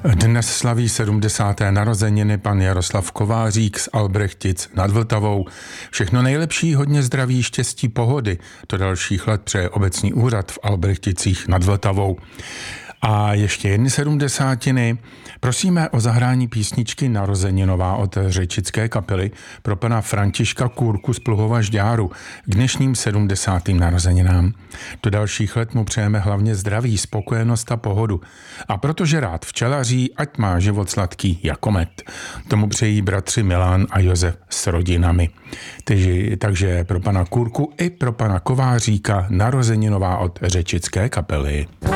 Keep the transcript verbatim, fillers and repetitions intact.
Dnes slaví sedmdesáté narozeniny pan Jaroslav Kovářík z Albrechtic nad Vltavou. Všechno nejlepší, hodně zdraví, štěstí, pohody. To dalších let přeje obecní úřad v Albrechticích nad Vltavou. A ještě jedny sedmdesátiny. Prosíme o zahrání písničky Narozeninová od řečické kapely pro pana Františka Kůrku z Pluhova Žďáru k dnešním sedmdesátým narozeninám. Do dalších let mu přejeme hlavně zdraví, spokojenost a pohodu. A protože rád včelaří, ať má život sladký jako med. Tomu přejí bratři Milan a Josef s rodinami. Takže, takže pro pana Kůrku i pro pana Kováříka Narozeninová od řečické kapely.